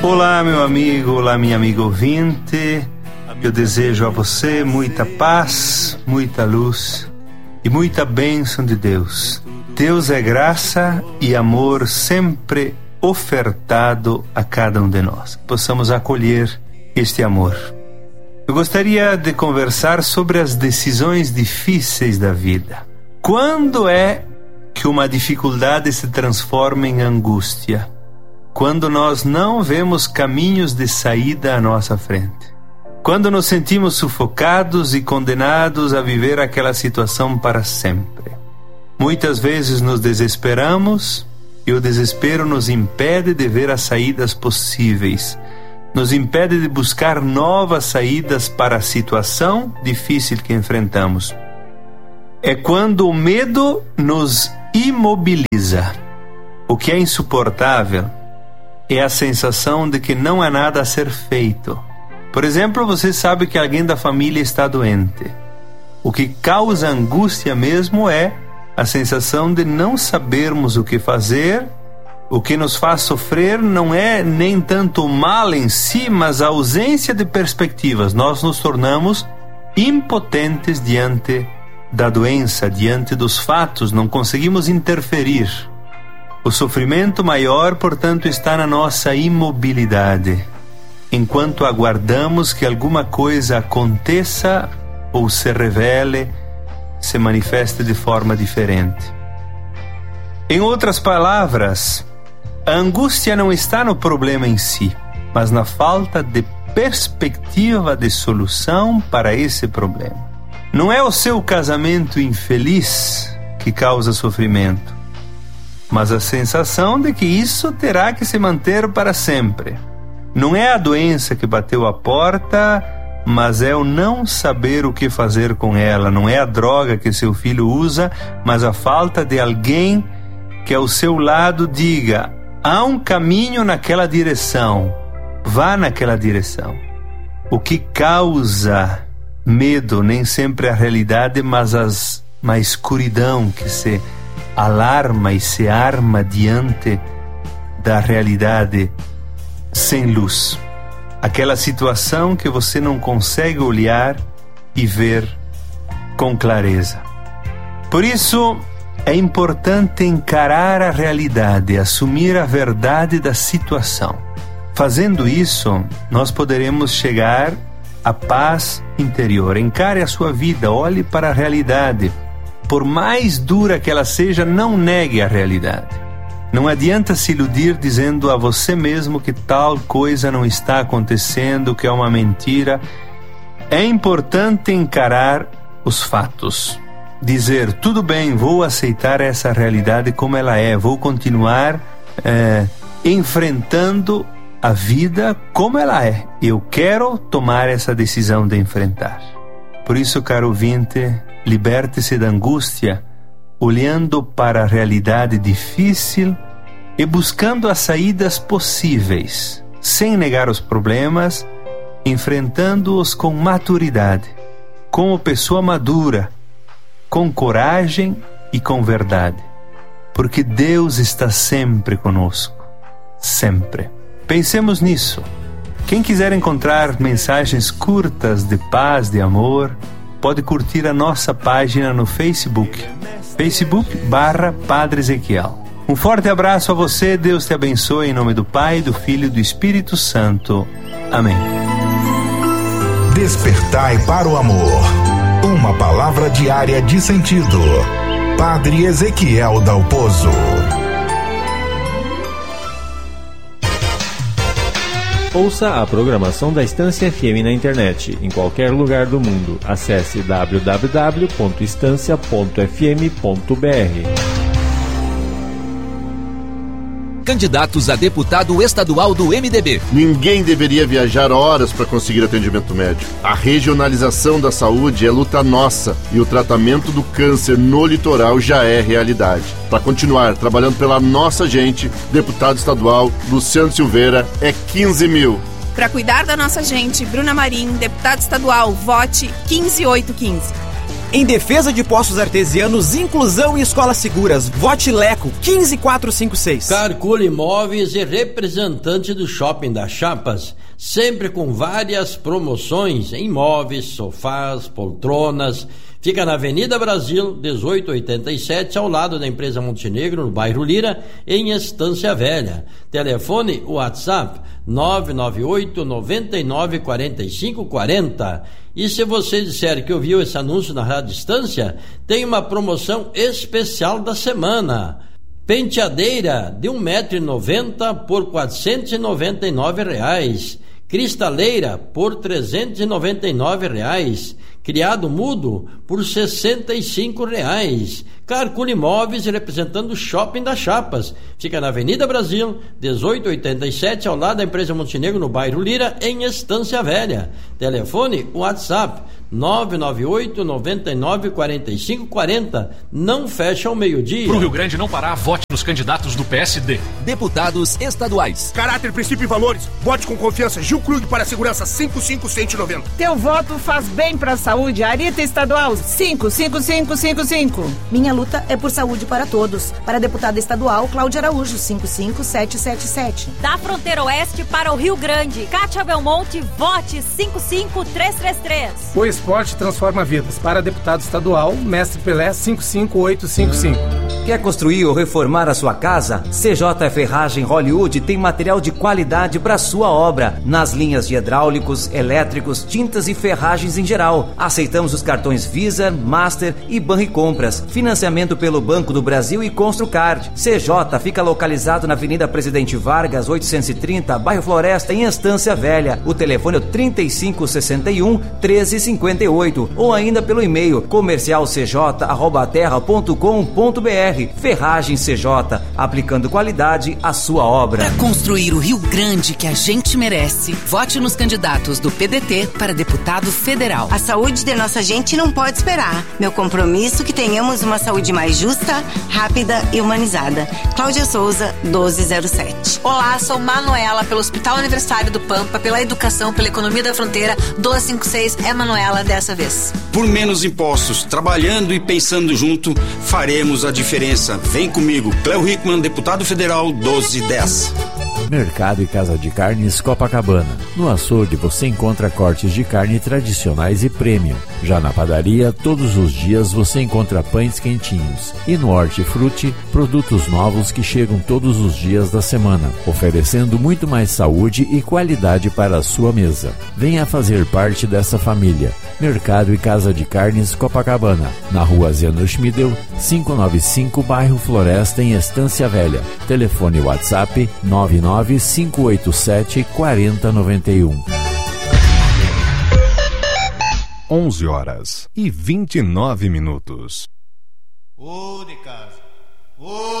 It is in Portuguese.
Olá, meu amigo, olá, minha amiga ouvinte. Eu desejo a você muita paz, muita luz e muita bênção de Deus. Deus é graça e amor sempre ofertado a cada um de nós. Possamos acolher este amor. Eu gostaria de conversar sobre as decisões difíceis da vida. Quando é que uma dificuldade se transforma em angústia? Quando nós não vemos caminhos de saída à nossa frente. Quando nos sentimos sufocados e condenados a viver aquela situação para sempre. Muitas vezes nos desesperamos e o desespero nos impede de ver as saídas possíveis. Nos impede de buscar novas saídas para a situação difícil que enfrentamos. É quando o medo nos imobiliza. O que é insuportável é a sensação de que não há nada a ser feito. Por exemplo, você sabe que alguém da família está doente. O que causa angústia mesmo é a sensação de não sabermos o que fazer. O que nos faz sofrer não é nem tanto o mal em si, mas a ausência de perspectivas. Nós nos tornamos impotentes diante da doença, diante dos fatos, não conseguimos interferir. O sofrimento maior, portanto, está na nossa imobilidade, enquanto aguardamos que alguma coisa aconteça ou se revele, se manifeste de forma diferente. Em outras palavras, a angústia não está no problema em si, mas na falta de perspectiva de solução para esse problema. Não é o seu casamento infeliz que causa sofrimento, mas a sensação de que isso terá que se manter para sempre. Não é a doença que bateu a porta, mas é o não saber o que fazer com ela. Não é a droga que seu filho usa, mas a falta de alguém que ao seu lado diga: há um caminho naquela direção, vá naquela direção. O que causa medo nem sempre é a realidade, mas a escuridão que se alarma e se arma diante da realidade sem luz. Aquela situação que você não consegue olhar e ver com clareza. Por isso, é importante encarar a realidade, assumir a verdade da situação. Fazendo isso, nós poderemos chegar à paz interior. Encare a sua vida, olhe para a realidade. Por mais dura que ela seja, não negue a realidade. Não adianta se iludir dizendo a você mesmo que tal coisa não está acontecendo, que é uma mentira. É importante encarar os fatos. Dizer: tudo bem, vou aceitar essa realidade como ela é, vou continuar enfrentando a vida como ela é. Eu quero tomar essa decisão de enfrentar. Por isso, caro ouvinte, liberte-se da angústia, olhando para a realidade difícil e buscando as saídas possíveis, sem negar os problemas, enfrentando-os com maturidade, como pessoa madura, com coragem e com verdade, porque Deus está sempre conosco, sempre. Pensemos nisso. Quem quiser encontrar mensagens curtas de paz, de amor, pode curtir a nossa página no Facebook, Facebook/Padre Ezequiel. Um forte abraço a você, Deus te abençoe, em nome do Pai, do Filho e do Espírito Santo. Amém. Despertai para o amor. Uma palavra diária de sentido. Padre Ezequiel Dalpozo. Ouça a programação da Estância FM na internet, em qualquer lugar do mundo. Acesse www.estancia.fm.br. Candidatos a deputado estadual do MDB. Ninguém deveria viajar horas para conseguir atendimento médico. A regionalização da saúde é luta nossa e o tratamento do câncer no litoral já é realidade. Para continuar trabalhando pela nossa gente, deputado estadual Luciano Silveira é 15 mil. Para cuidar da nossa gente, Bruna Marim, deputado estadual, vote 15815. Em defesa de poços artesianos, inclusão e escolas seguras. Vote Leco 15456. Carcule Imóveis e representante do Shopping das Chapas, sempre com várias promoções em móveis, sofás, poltronas. Fica na Avenida Brasil, 1887, ao lado da empresa Montenegro, no bairro Lira, em Estância Velha. Telefone WhatsApp 998 99 45 40. E se você disser que ouviu esse anúncio na Rádio Estância, tem uma promoção especial da semana. Penteadeira de 1,90m por R$ 499. Cristaleira por R$ 399. Criado mudo por R$ 65. Carcule Imóveis, representando o Shopping das Chapas. Fica na Avenida Brasil, 1887, ao lado da empresa Montenegro, no bairro Lira, em Estância Velha. Telefone WhatsApp 998 99 45 40. Não fecha ao meio-dia. Pro Rio Grande não parar, vote nos candidatos do PSD. Deputados estaduais. Caráter, princípio e valores. Vote com confiança. Gil Krug para a segurança 55190. Teu voto faz bem para a saúde. Arita Estadual 55555. Minha luta é por saúde para todos. Para a deputada estadual Cláudia Araújo 55777. Da fronteira oeste para o Rio Grande, Kátia Belmonte, vote 55333. O esporte transforma vidas. Para deputado estadual, Mestre Pelé 55855. Quer construir ou reformar a sua casa? CJ Ferragem Hollywood tem material de qualidade para sua obra, nas linhas de hidráulicos, elétricos, tintas e ferragens em geral. Aceitamos os cartões Visa, Master e Banricompras. Financiamento pelo Banco do Brasil e Construcard. CJ fica localizado na Avenida Presidente Vargas, 830, bairro Floresta, em Estância Velha. O telefone é 3561-1358 ou ainda pelo e-mail comercialcj@terra.com.br. Ferragem CJ, aplicando qualidade à sua obra. Para construir o Rio Grande que a gente merece, vote nos candidatos do PDT para deputado federal. A saúde de nossa gente não pode esperar. Meu compromisso é que tenhamos uma saúde mais justa, rápida e humanizada. Cláudia Souza, 1207. Olá, sou Manuela, pelo Hospital Universitário do Pampa, pela educação, pela economia da fronteira. 1256 é Manuela dessa vez. Por menos impostos, trabalhando e pensando junto, faremos a diferença. Vem comigo, Cléo Hickman, deputado federal, 1210. Mercado e Casa de Carnes Copacabana. No açougue você encontra cortes de carne tradicionais e premium. Já na padaria, todos os dias você encontra pães quentinhos. E no Hortifruti, produtos novos que chegam todos os dias da semana, oferecendo muito mais saúde e qualidade para a sua mesa. Venha fazer parte dessa família. Mercado e Casa de Carnes Copacabana, na rua Zeno Schmidel, 595, bairro Floresta, em Estância Velha. Telefone WhatsApp 99587-4091. 11h29. Ô de casa.